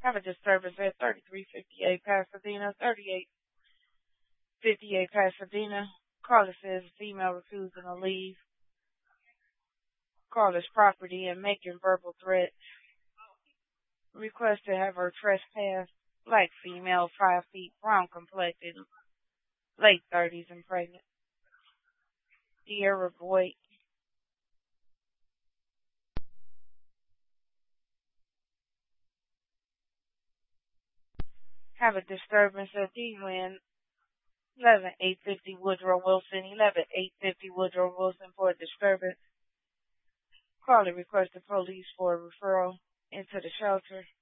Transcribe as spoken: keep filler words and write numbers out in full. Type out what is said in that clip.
Have a disturbance at thirty-three fifty-eight Pasadena, thirty-eight fifty-eight Pasadena. Caller says female refusing to leave caller's property and making verbal threats. Request to have her trespass. Black female, five feet, brown complected, late thirties and pregnant. Sierra Voigt. Have a disturbance at D Win, eleven eight fifty Woodrow Wilson, eleven eight fifty Woodrow Wilson for a disturbance. Caller requested police for a referral into the shelter.